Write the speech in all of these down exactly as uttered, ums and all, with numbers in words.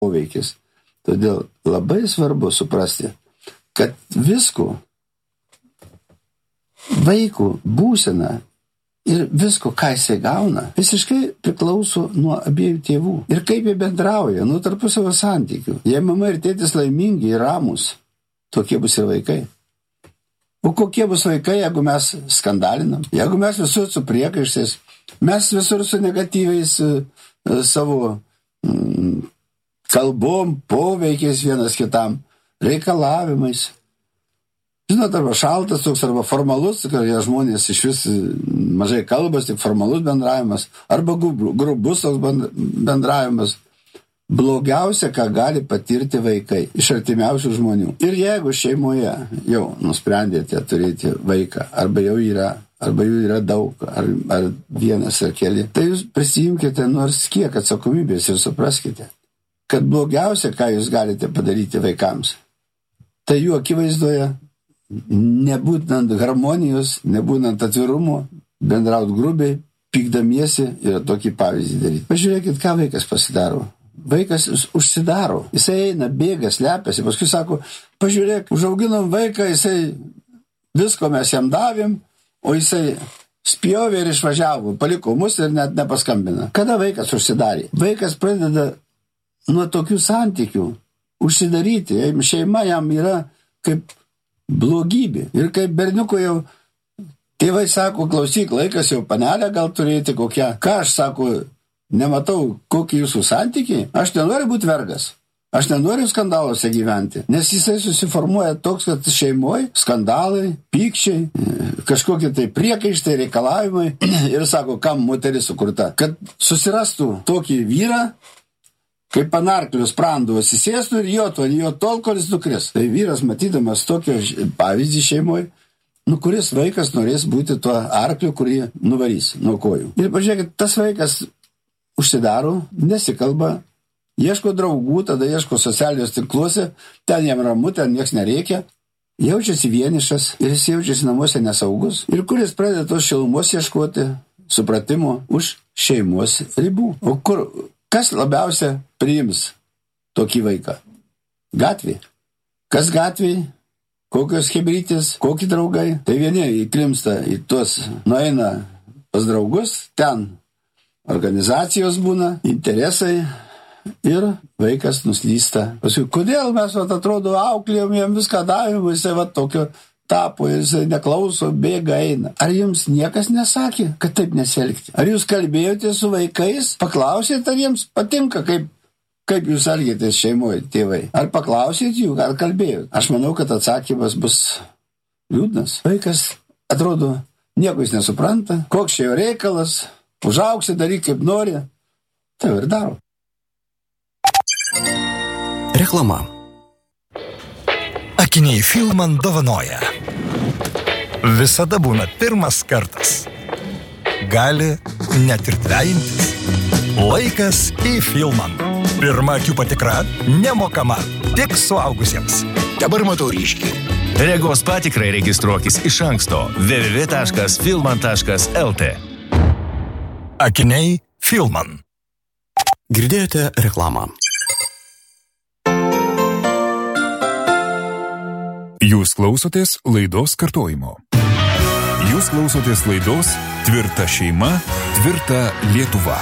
poveikis. Todėl labai svarbu suprasti, kad visko vaikų būsena ir visko, ką jisai gauna, visiškai priklauso nuo abiejų tėvų. Ir kaip jie bendrauja, nuo tarpusavio santykių. Jei mama ir tėtis laimingi ir ramus, tokie bus ir vaikai. O kokie bus vaikai, jeigu mes skandalinam, jeigu mes visur su priekaištais, mes visur su negatyviais uh, savo mm, kalbom, poveikiais vienas kitam, reikalavimais. Žinot, arba šaltas toks, arba formalus, kad jie žmonės iš vis mažai kalbas, tik formalus bendravimas, arba grubus toks bendravimas. Blogiausia, ką gali patirti vaikai iš artimiausių žmonių. Ir jeigu šeimoje jau nusprendėte turėti vaiką, arba jau yra, arba jų yra daug, ar, ar vienas ar keli, tai jūs prisijimkite nors kiek atsakomybės ir supraskite, kad blogiausia, ką jūs galite padaryti vaikams, tai jų akivaizdoje, nebūnant harmonijos, nebūnant atvirumo, bendraut grubiai, pykdamiesi ir tokį pavyzdį daryti. Pažiūrėkit, ką vaikas pasidaro. Vaikas užsidaro, jisai eina, bėga, slepiasi, paskui sako, pažiūrėk, užauginom vaiką, jisai visko mes jam davėm, o jisai spjovė ir išvažiavo, paliko mus ir net nepaskambina. Kada vaikas užsidarė? Vaikas pradeda nuo tokių santykių užsidaryti, šeima jam yra kaip blogybė. Ir kaip berniuko jau tėvai sako, klausyk, laikas jau panelę gal turėti kokią, ką aš sako, nematau, kokį jūsų santykiai, aš nenoriu būti vergas, aš nenoriu skandaluose gyventi, nes jisai susiformuoja toks, kad šeimoje skandalai, pykčiai, kažkokie tai priekaištai, reikalavimai ir sako, kam moteris sukurta, kad susirastų tokį vyrą, kaip panarklius pranduvas įsėstų ir jo to, jo tol, kol jis nukris. Tai vyras, matydamas tokio pavyzdį šeimoje, nu, kuris vaikas norės būti tuo arkliu, kurį nuvarys nuo kojų. Ir pažiūrėkit, tas vaikas užsidaro, nesikalba, ieško draugų, tada ieško socialiniuose tinkluose, ten jam ramu, ten nieks nereikia, jaučiasi vienišas ir jis jaučiasi namuose nesaugus. Ir kuris pradeda tos šilumos ieškoti, supratimo už šeimos ribų. O kur, kas labiausia priims tokį vaiką? Gatvė. Kas gatvėje? Kokios chebrytės, kokie draugai? Tai vieni įklimsta į tuos, nueina pas draugus, ten organizacijos būna, interesai ir vaikas nuslysta. Paskui, kodėl mes, vat, atrodo, auklėjom jam viską davėm, jisai va tokio tapo, jisai neklauso, bėga, eina. Ar jums niekas nesakė, kad taip nesielgti? Ar jūs kalbėjote su vaikais, paklausėte, ar jiems patinka, kaip, kaip jūs elgėtės šeimoje, tėvai? Ar paklausėte jų, ar kalbėjote? Aš manau, kad atsakymas bus liūdnas. Vaikas, atrodo, nieko jis nesupranta, koks čia jo reikalas, užauksi, daryk kaip nori, tai ir daro. Reklama. Akiniai Filman dovanoja. Visada būna pirmas kartas. Gali net ir dvejintis. Laikas į Filman. Pirma akių patikra nemokama, tik suaugusiems. Dabar matau ryškiai. Regos patikrai registruokis iš anksto w w w taškas filman taškas l t. Akiniai Filman. Girdėjote reklamą. Jūs klausotės laidos kartojimo. Jūs klausotės laidos Tvirta šeima, tvirta Lietuva.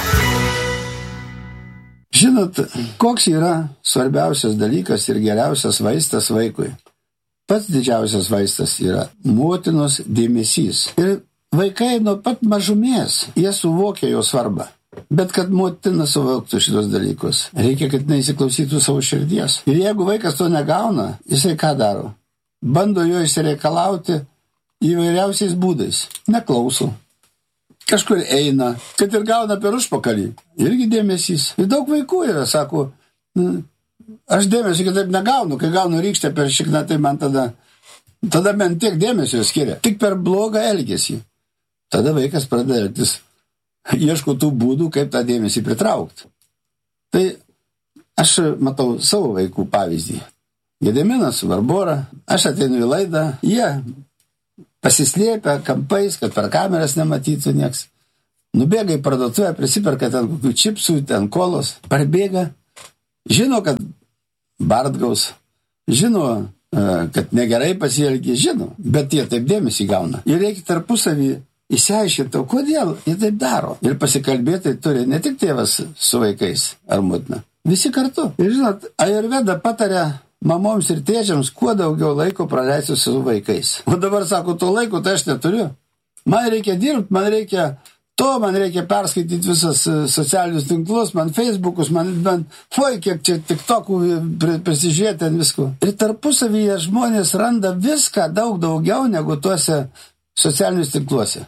Žinot, koks yra svarbiausias dalykas ir geriausias vaistas vaikui? Pats didžiausias vaistas yra motinos dėmesys. Ir vaikai nuo pat mažumės, jie suvokia jo svarbą. Bet kad motina suvoktų šitos dalykus, reikia, kad neįsiklausytų savo širdies. Ir jeigu vaikas to negauna, jisai ką daro? Bando jo išsireikalauti įvairiausiais būdais. Neklauso. Kažkur eina, kad ir gauna per užpakalį. Irgi dėmesys. Ir daug vaikų yra, sako, aš dėmesio kitaip negaunu, kai gaunu rykštę per šikną, tai man tada, tada man tiek dėmesio skiria. Tik per blogą elgesį. Tada vaikas pradeda elgtis, ieško tų būdų, kaip tą dėmesį pritraukti. Tai aš matau savo vaikų pavyzdį. Gediminas, Barbora, aš ateinu į laidą, jie pasislėpia kampais, kad per kameras nematytų nieks. Nubėga į parduotuvę, prisiperka ten kokių čipsų, ten kolos, parbėga Žino, kad bardgaus, žino, kad negerai pasielgia, žino, bet jie taip dėmesį gauna. Ir reikia tarpusavį įsiaiškinti, kodėl jie taip daro. Ir pasikalbėti turi ne tik tėvas su vaikais ar motina, visi kartu. Ir žinot, Ajurveda pataria mamoms ir tėčiams kuo daugiau laiko praleisti su vaikais. O dabar sako, to laiko tai aš neturiu. Man reikia dirbti, man reikia to, man reikia perskaityti visas socialinius tinklus, man Facebookus, man, man oi, kiek čia TikTokų prisižiūrėti ant visko. Ir tarpusavyje žmonės randa viską daug daugiau negu tuose socialinius tinkluose.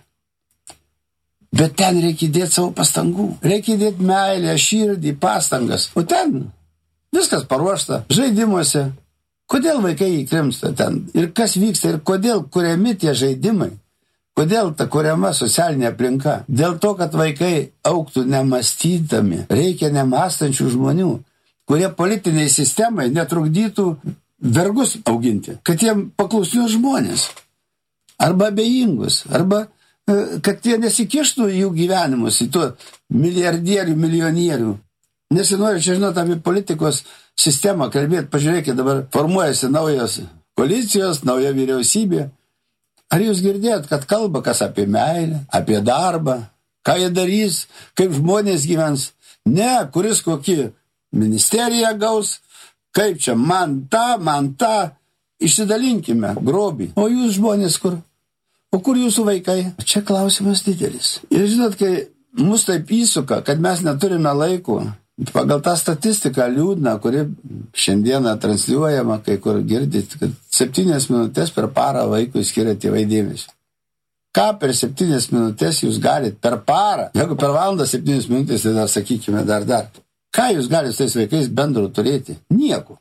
Bet ten reikia įdėti savo pastangų. Reikia įdėti meilę, širdį, pastangas. O ten viskas paruošta žaidimuose. Kodėl vaikai įkrimsta ten? Ir kas vyksta? Ir kodėl kuriami tie žaidimai? Kodėl ta kuriama socialinė aplinka? Dėl to, kad vaikai augtų nemąstydami. Reikia nemąstančių žmonių, kurie politiniai sistemai netrukdytų vergus auginti. Kad jiem paklusnius žmonės. Arba abejingus. Arba kad jie nesikištų jų gyvenimus, į tų milijardierių, milijonierių. Nesinori čia, žinot, apie politikos sistemą kalbėti. Pažiūrėkit, dabar formuojasi naujos koalicijos, nauja vyriausybė. Ar jūs girdėjot, kad kalba kas apie meilę, apie darbą, ką jie darys, kaip žmonės gyvens? Ne, kuris kokį ministeriją gaus, kaip čia man tą, man tą, išsidalinkime grobį. O jūs žmonės kur? O kur jūsų vaikai? Čia klausimas didelis. Ir žinot, kai mus taip įsuka, kad mes neturime laiko, pagal tą statistiką liūdną, kuri šiandieną transliuojama, kai kur girdit, kad septynias minutės per parą vaikui skiria tėvai dėmesio. Ką per septynias minutės jūs galit per parą? Jeigu per valandą septynias minutės, tai dar sakykime dar dar. Ką jūs galite su tais vaikais bendro turėti? Nieko.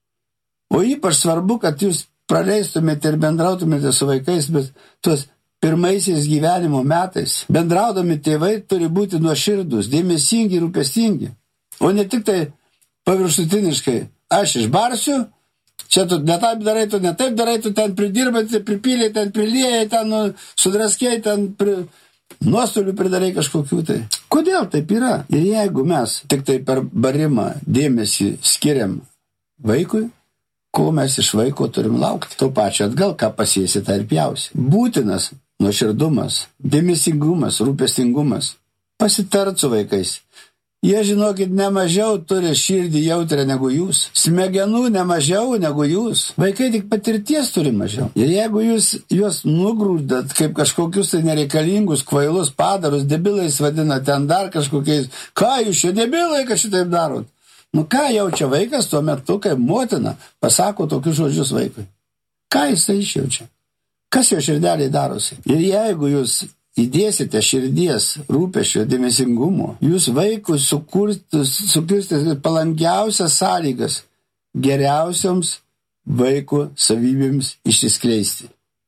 O ypač svarbu, kad jūs praleistumėte ir bendrautumėte su vaikais, bet tuos pirmaisiais gyvenimo metais. Bendraudami tėvai turi būti nuoširdus, dėmesingi ir rūpestingi. O ne tik tai paviršutiniškai, aš išbarsiu, čia tu ne taip darai, tu ne taip darai, tu ten pridirbai, pripylėjai, ten prilėjai, ten nu, sudraskėjai, ten pri... nuostolių pridarai kažkokių tai. Kodėl taip yra? Ir jeigu mes tik tai per barimą dėmesį skiriam vaikui, ko mes iš vaiko turim laukti? To pačio atgal, ką pasiesi, tą ir pjausi. Būtinas nuoširdumas, dėmesingumas, rūpestingumas. Pasitart su vaikais. Jie, žinokit, nemažiau turi širdį jautrę negu jūs. Smegenų nemažiau negu jūs. Vaikai tik patirties turi mažiau. Ir jeigu jūs juos nugrūdat kaip kažkokius tai nereikalingus, kvailus padarus, debilais vadina ten dar kažkokiais, ką jūs čia debilai, kad šitaip darot? Nu ką jaučia vaikas tuo metu, kai motina pasako tokius žodžius vaikui? Ką jisai išjaučia? Kas jo širdeliai darosi? Ir jeigu jūs įdėsite širdies, rūpesčio, dėmesingumo, jūs vaikui sukursite palankiausias sąlygas geriausioms vaiko savybėms išsiskleisti.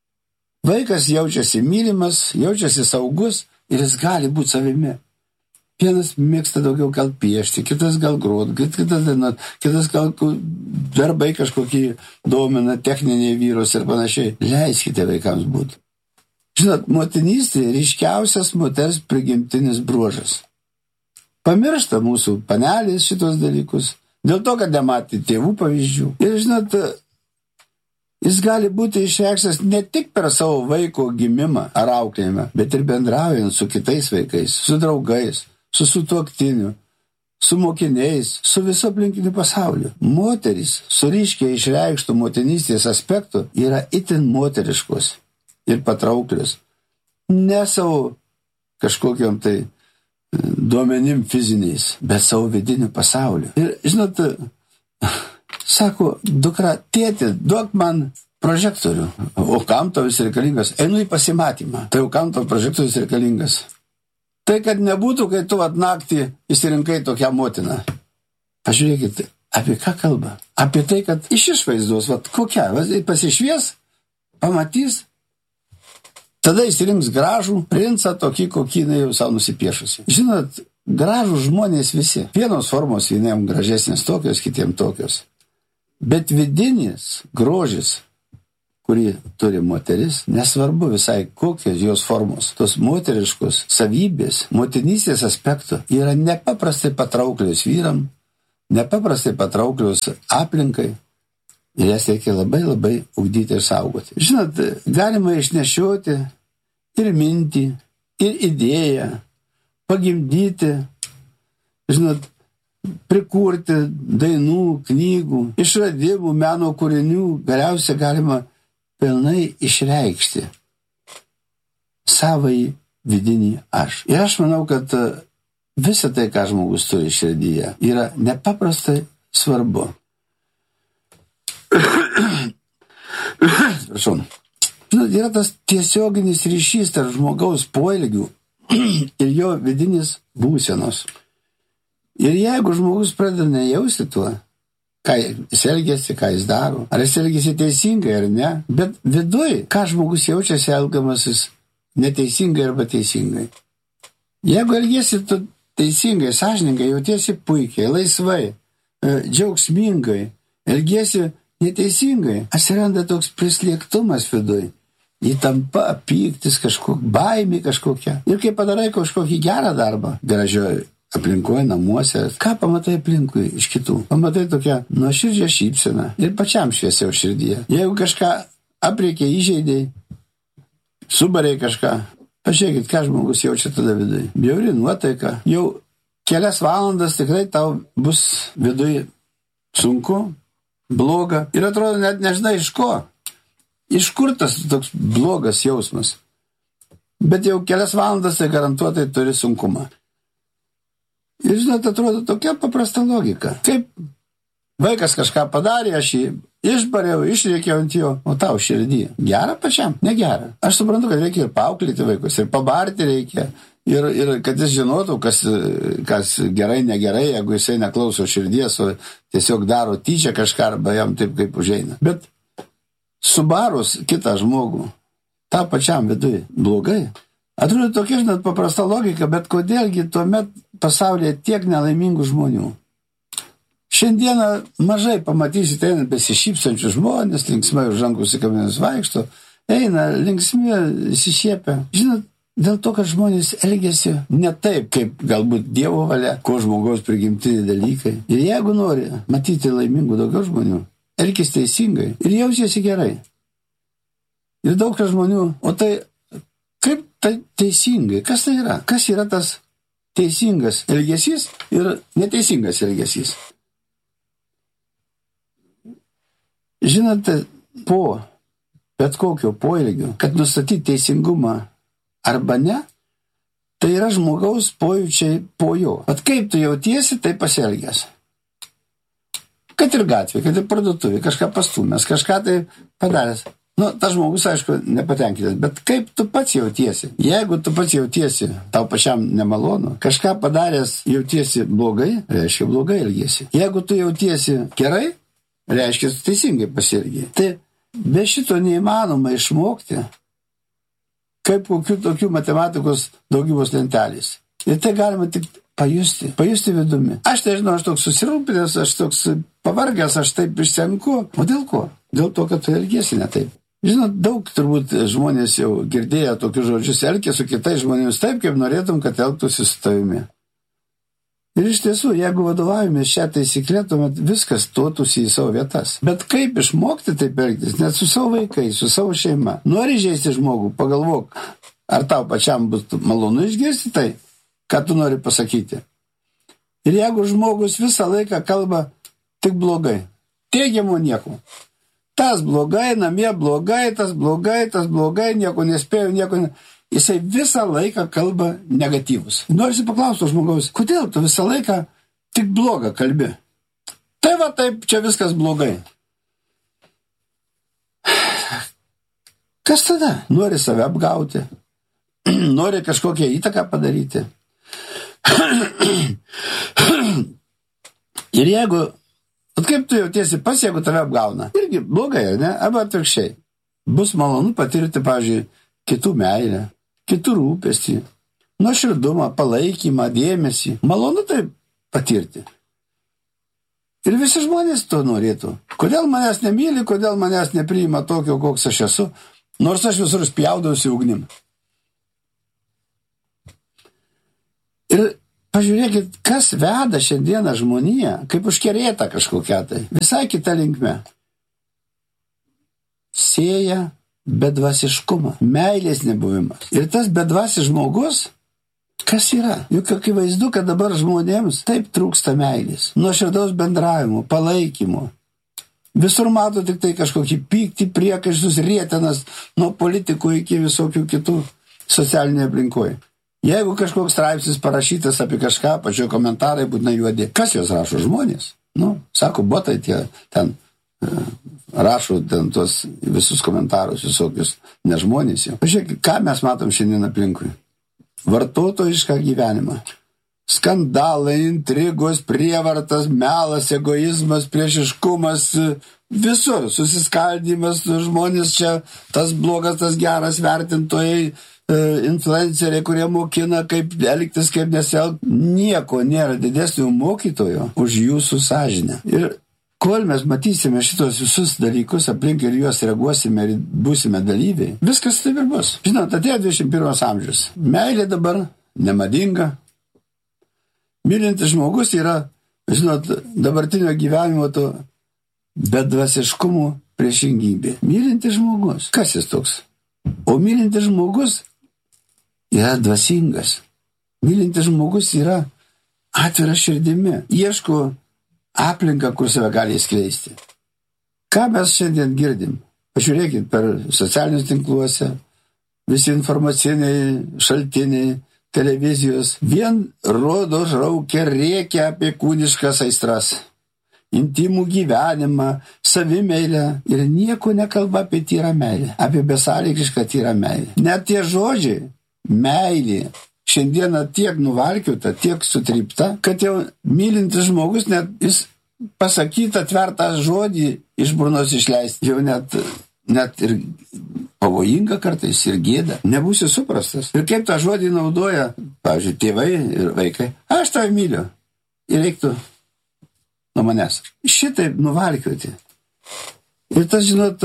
Vaikas jaučiasi mylimas, jaučiasi saugus ir jis gali būti savimi. Vienas mėgsta daugiau gal piešti, kitas gal grot, kitas, kitas gal darbai kažkokį domina, techniniai vyros ir panašiai. Leiskite vaikams būti. Žinot, motinystė ryškiausias moters prigimtinis bruožas. Pamiršta mūsų panelės šitos dalykus, dėl to, kad nematė tėvų pavyzdžių. Ir žinot, jis gali būti išreikštas ne tik per savo vaiko gimimą ar auklėjimą, bet ir bendraujant su kitais vaikais, su draugais, su sutuoktiniu, su mokiniais, su viso aplinkiniu pasauliu. Moterys su ryškiai išreikštų motinystės aspektų yra itin moteriškos ir patrauklius. Ne savo kažkokiam tai duomenim fiziniais, bet savo vidiniu pasauliu. Ir, žinot, sako, dukra, tėti, duok man prožektorių. O kam tau jis reikalingas? Einu į pasimatymą. Tai o kam tau prožektorius reikalingas? Tai, kad nebūtų, kai tu at naktį įsirinkai tokią motiną. Pažiūrėkit, apie ką kalba? Apie tai, kad iš išvaizdos, vat, kokia, pasišvies, pamatys, tada įsirinks gražų princą, tokį, kokį jinai jau savo nusipiešusi. Žinot, gražų žmonės visi. Vienos formos vieniem gražesnės tokios, kitiem tokios. Bet vidinis grožis, kurį turi moteris, nesvarbu visai kokios jos formos. Tos moteriškos savybės, motinystės aspektų yra nepaprastai patrauklios vyram, nepaprastai patrauklios aplinkai ir jas reikia labai labai ugdyti ir saugoti. Žinot, galima išnešioti ir mintį, ir idėją, pagimdyti, žinot, prikurti dainų, knygų, išradimų, meno kūrinių, galiausiai galima pilnai išreikšti savąjį vidinį aš. Ir aš manau, kad visa tai, ką žmogus turi širdyje, yra nepaprastai svarbu. Prašau. Žinot, yra tas tiesioginis ryšys tarp žmogaus poelgių ir jo vidinis būsenos. Ir jeigu žmogus pradeda nejausti tuo, ką jis elgiasi, ką jis daro, ar jis elgiasi teisingai ar ne, bet viduj, ką žmogus jaučiasi elgamasis neteisingai arba teisingai. Jeigu elgiesi tu teisingai, sąžiningai, jautiesi puikiai, laisvai, džiaugsmingai, elgiesi neteisingai, atsiranda toks prislėgtumas viduj. Įtampa, pyktis, kažkok, baimė kažkokia. Ir kai padarai kažkokį gerą darbą, gražioje aplinkoje, namuose, ką pamatai aplinkui iš kitų? Pamatai tokią nuoširdžią šypseną ir pačiam šviesiau širdyje. Jeigu kažką apreikė, įžeidėjai, subarė kažką, pažiūrėkit, ką žmogus jaučia tada vidui. Bjauri nuotaika. Jau kelias valandas tikrai tau bus vidui sunku, bloga. Ir atrodo, net nežinai iš ko. Iš kur tas toks blogas jausmas. Bet jau kelias valandas tai garantuotai turi sunkumą. Ir žinot, atrodo tokia paprasta logika. Kaip vaikas kažką padarė, aš jį išbariau, išrėkiau ant jo, o tau širdį. Gera pačiam? Negera. Aš suprantu, kad reikia ir paauklyti vaikus, ir pabarti reikia, ir, ir kad jis žinotų, kas, kas gerai, negerai, jeigu jisai neklauso širdies, o tiesiog daro tyčia kažką, arba jam taip kaip užeina. Bet subarus kitą žmogų, tą pačiam vidui blogai. Atrodo tokia, žinot, paprasta logika, bet kodėlgi tuomet pasaulyje tiek nelaimingų žmonių? Šiandieną mažai pamatysite, eina besišypsančių žmonės, linksmai už rankų sikabinės vaikšto, eina linksmi, įsišiepia. Žinot, dėl to, kad žmonės elgiasi ne taip, kaip galbūt Dievo valia, ko žmogaus prigimtiniai dalykai. Ir jeigu nori matyti laimingų daugiau žmonių, elkis teisingai ir jausiesi gerai. Ir daug žmonių, o tai kaip tai teisingai? Kas tai yra? Kas yra tas teisingas elgesys ir neteisingas elgesys? Žinote, po bet kokio poelgio, kad nustatyti teisingumą arba ne, tai yra žmogaus pojūčiai po jo. At kaip tu jautiesi, tai pasielgęs. Kad ir gatvė, kad ir parduotuvė, kažką pastumęs, kažką tai padaręs. Nu, tas žmogus, aišku, nepatenkintas, bet kaip tu pats jautiesi? Jeigu tu pats jautiesi, tau pačiam nemalonu, kažką padaręs jautiesi blogai, reiškia blogai elgiesi. Jeigu tu jautiesi gerai, reiškia teisingai pasielgiai. Tai be šito neįmanoma išmokti, kaip kokių tokių matematikos daugybos lentelės. Ir tai galima tik pajusti, pajusti vidumi. Aš tai žinau, aš toks susirūpinęs, aš toks pavargęs, aš taip išsenku. O dėl ko? Dėl to, kad tu elgiesi ne taip. Žinot, daug turbūt žmonės jau girdėjo tokius žodžius, elkė su kitais žmonėmis taip, kaip norėtum, kad elgtųsi su tavimi. Ir iš tiesų, jeigu vadovavimės šią taisyklę, tuomet viskas stotųsi į savo vietas. Bet kaip išmokti taip elgtis, net su savo vaikais, su savo šeima? Nori žeisti žmogų, pagalvok, ar tau pačiam bus malonu išgirsti tai, ką tu nori pasakyti. Ir jeigu žmogus visą laiką kalba tik blogai, teigiamo nieko. Tas blogai, namie blogai, tas blogai, tas blogai, nieko nespėjau, nieko ne... Jisai visą laiką kalba negatyvus. Norisi paklausti žmogaus, kodėl tu visą laiką tik blogą kalbi? Tai va taip, čia viskas blogai. Kas tada? Nori save apgauti, nori kažkokią įtaką padaryti. Ir jeigu, kaip tu jautiesi pats, jeigu tave apgauna? Irgi blogai, ne? Arba atvirkščiai. Bus malonu patirti, pavyzdžiui, kitų meilę, kitų rūpestį, nuoširdumą, palaikymą, dėmesį. Malonu tai patirti. Ir visi žmonės to norėtų. Kodėl manęs nemyli, kodėl manęs nepriima tokio, koks aš esu, nors aš visur spjaudausi ugnim. Ir Pažiūrėkit, kas veda šiandieną žmoniją, kaip užkerėta kažkokia tai. Visai kita linkme. Sėja bedvasiškumą, meilės nebuvimas. Ir tas bedvasis žmogus, kas yra? Juk akivaizdu, kad dabar žmonėms taip trūksta meilės, nuoširdaus bendravimo, palaikymo. Visur mato tik tai kažkokį pyktį, priekaištus, rietenas, nuo politikų iki visokių kitų socialinėje aplinkoje. Jeigu kažkoks straipsnis parašytas apie kažką, pačio komentarai būtina juodi. Kas jos rašo? Žmonės. Nu, sako, botai tie ten uh, rašo ten tuos visus komentarus, visokius nežmonės jau. Pažiūrėk, ką mes matom šiandien aplinkui. Vartotojišką gyvenimą. Skandalai, intrigos, prievartas, melas, egoizmas, priešiškumas, visur susiskaldymas, žmonės čia, tas blogas, tas geras, vertintojai, influenceriai, kurie mokina, kaip elgtis, kaip nesielgti. Nieko nėra didesnio mokytojo už jūsų sąžinę. Ir kol mes matysime šitos visus dalykus aplink ir juos reaguosime ir būsime dalyviai, viskas taip ir bus. Žinot, atėjo dvidešimt pirmas amžius. Meilė dabar nemadinga. Mylintis žmogus yra, žinot, dabartinio gyvenimo to bedvasiškumo priešingybė. Mylintis žmogus. Kas jis toks? O mylintis žmogus yra dvasingas. Mylintis žmogus yra atviras širdimi. Ieško aplinką, kur save gali įskleisti. Ką mes šiandien girdim? Pažiūrėkit per socialinius tinkluose, visi informaciniai šaltiniai, televizijos, vien rodo, raukia, rėkia apie kūniškas aistras, intimų gyvenimą, savimeilę ir nieko nekalba apie tyrą meilę, apie besąlygišką tyrą meilę. Net tie žodžiai, meilė, šiandieną tiek nuvalkiuota, tiek sutrypta, kad jau mylintis žmogus, net jis pasakytą tvertą žodį iš burnos išleisti, jau net, net ir pavojinga kartais ir gėda, nebūsi suprastas. Ir kaip tą žodį naudoja, pavyzdžiui, tėvai ir vaikai, aš tave myliu ir reiktų nuo manęs. Šitaip nuvalkiuoti. Ir tas, žinot,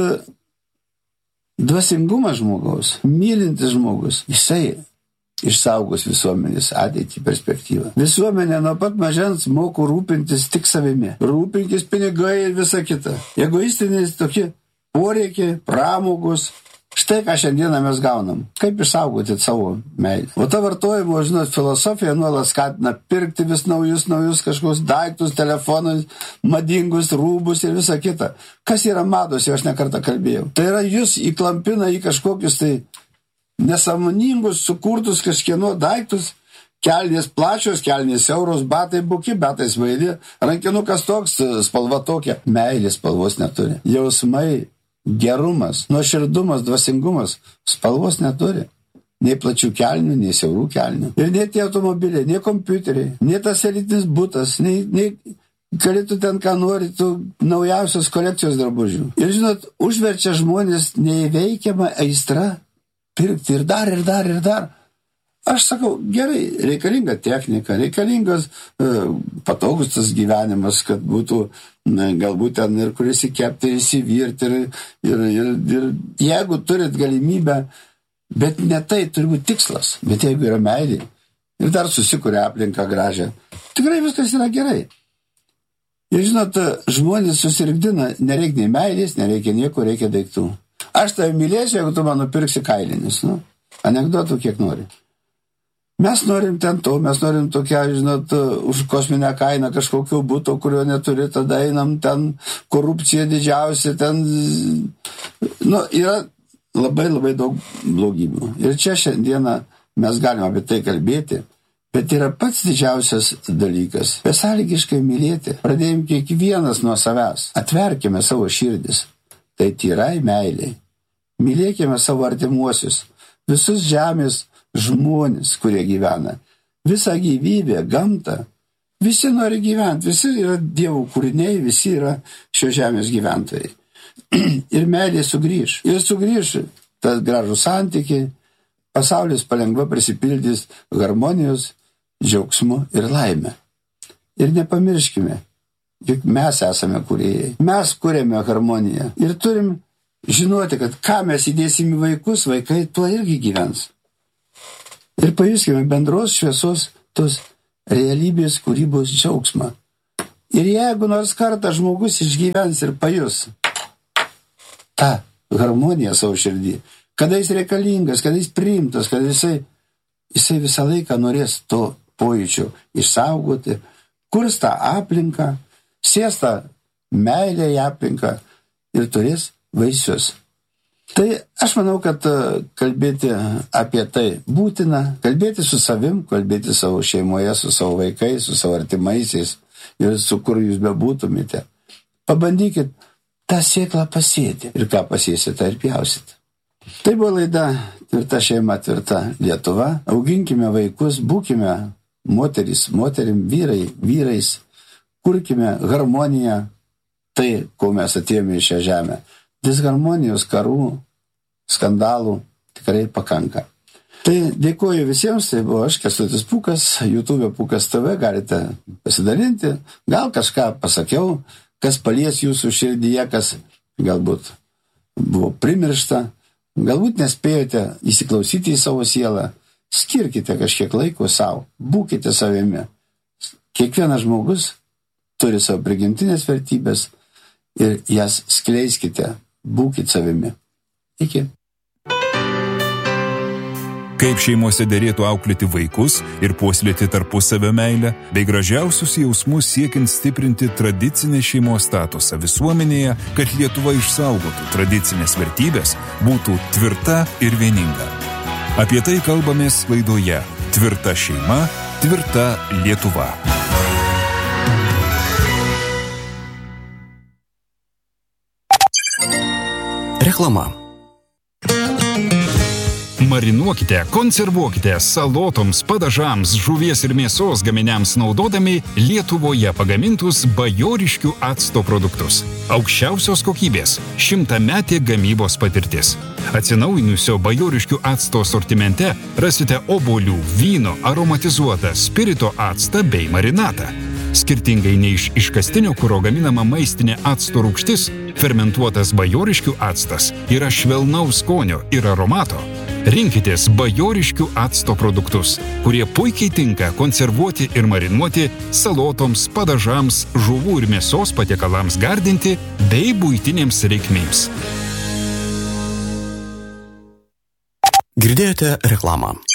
dvasingumas žmogaus, mylintis žmogus, jisai išsaugos visuomenės ateitį perspektyvą. Visuomenė nuo pat mažens moko rūpintis tik savimi. Rūpinkis pinigai ir visa kita. Egoistiniais tokie poreikiai, pramogus. Štai ką šiandieną mes gaunam. Kaip išsaugoti savo meilę. O ta vartojimo, žinot, filosofija nuolat skatina pirkti vis naujus, naujus kažkokius daiktus, telefonus, madingus rūbus ir visa kita. Kas yra mados, jau aš nekartą kalbėjau. Tai yra jūs įklampina į kažkokius tai nesąmoningus, sukurtus kažkieno daiktus, kelnės plačios, kelnės siauros, batai buki, batai svaili, rankinukas toks, spalva tokia. Meilės spalvos neturi. Jausmai, gerumas, nuoširdumas, dvasingumas spalvos neturi. Nei plačių kelnių, nei siaurų kelnių. Ir nei tie automobiliai, nei kompiuteriai, nei tas elitinis butas, nei, nei galėtų ten ką nori, tų naujausios kolekcijos drabužių. Ir žinot, užverčia žmonės neįveikiamą aistrą pirkti ir dar, ir dar, ir dar. Aš sakau, gerai, reikalinga technika, reikalingas uh, patogus tas gyvenimas, kad būtų na, galbūt ten ir kuris įkepti, įsivirti ir, ir, ir, ir jeigu turit galimybę, bet ne tai turi būti tikslas, bet jeigu yra meilė ir dar susikuria aplinką gražią, tikrai viskas yra gerai. Ir žinot, žmonės susirgdina, nereikia nei meilės, nereikia nieko, reikia daiktų. Aš tave mylėsiu, jeigu tu man nupirksi kailinius, nu, anekdotų kiek nori. Mes norim ten to, mes norim tokia, žinot, už kosminę kainą kažkokio buto, kurio neturi, tada einam ten, korupcija didžiausia, ten, nu, yra labai labai daug blogybių. Ir čia šiandieną mes galime apie tai kalbėti, bet yra pats didžiausias dalykas. Besąlygiškai mylėti. Pradėjom kiekvienas nuo savęs. Atverkime savo širdis. Tai tyrai meiliai. Mylėkime savo artimuosius. Visus žemės žmonės, kurie gyvena, visą gyvybę, gamtą, visi nori gyventi, visi yra Dievo kūriniai, visi yra šio žemės gyventojai. Ir meilė sugrįž. Ir sugrįž tas gražų santykiai, pasaulis palengva prisipildys harmonijos, džiaugsmu ir laimę. Ir nepamirškime, juk mes esame kūrėjai. Mes kūrėme harmoniją. Ir turim žinoti, kad ką mes įdėsim į vaikus, vaikai tuo irgi gyvens. Ir pajuskime bendros šviesos tos realybės kūrybos džiaugsmą. Ir jeigu nors kartą žmogus išgyvens ir pajus tą harmoniją savo širdį, kada jis reikalingas, kada jis priimtas, kada jisai, jisai visą laiką norės to pojūčio išsaugoti, kurs tą aplinką, sės tą meilę į aplinką ir turės vaisius. Tai aš manau, kad kalbėti apie tai būtina, kalbėti su savim, kalbėti savo šeimoje, su savo vaikais, su savo artimaisiais ir su kur jūs bebūtumėte. Pabandykit tą sėklą pasėti ir ką pasėsite, tą ir pjausite. Tai buvo laida Tvirta šeima, tvirta Lietuva. Auginkime vaikus, būkime moteris, moterim, vyrai, vyrais, kurkime harmoniją, tai, ko mes atėjome į šią žemę. Disharmonijos, karų, skandalų tikrai pakanka. Tai dėkuoju visiems, tai buvo aš, Kęstutis Pūkas, YouTube Pūkas T V, galite pasidalinti, gal kažką pasakiau, kas palies jūsų širdyje, kas galbūt buvo primiršta, galbūt nespėjote įsiklausyti į savo sielą, skirkite kažkiek laiko savo, būkite savimi. Kiekvienas žmogus turi savo prigimtinės vertybės ir jas skleiskite, būkite savimi. Iki. Kaip šeimose derėtų auklėti vaikus ir puoselėti tarpusavio meilę, bei gražiausius jausmus siekiant stiprinti tradicinę šeimos statusą visuomenėje, kad Lietuva išsaugotų tradicinės vertybės, būtų tvirta ir vieninga. Apie tai kalbamės laidoje Tvirta šeima, tvirta Lietuva. Reklama. Marinuokite, konservuokite salotoms, padažams, žuvies ir mėsos gaminiams naudodami Lietuvoje pagamintus bajoriškių acto produktus. Aukščiausios kokybės, šimtametė gamybos patirtis. Atsinaujinusio bajoriškių acto sortimente rasite obuolių, vyno, aromatizuotą, spirito actą bei marinatą. Skirtingai nei iš iškastinio kuro gaminama maistinė acto rūgštis, fermentuotas bajoriškių actas yra švelnaus skonio ir aromato. Rinkitės bajoriškių acto produktus, kurie puikiai tinka konservuoti ir marinuoti salotoms, padažams, žuvų ir mėsos patiekalams gardinti bei buitinėms reikmėms. Girdėjote reklamą.